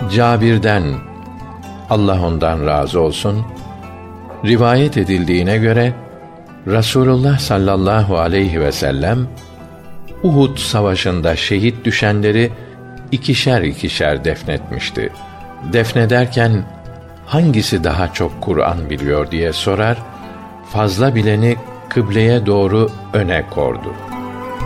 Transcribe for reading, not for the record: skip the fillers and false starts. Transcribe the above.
Cabir'den, Allah ondan razı olsun, rivayet edildiğine göre Rasulullah sallallahu aleyhi ve sellem Uhud savaşında şehit düşenleri ikişer ikişer defnetmişti. Defnederken hangisi daha çok Kur'an biliyor diye sorar, fazla bileni kıbleye doğru öne kordu.